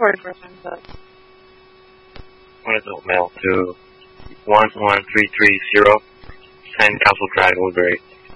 44 times up. One adult male to 11330, 10 Castle Drive, Woodbury.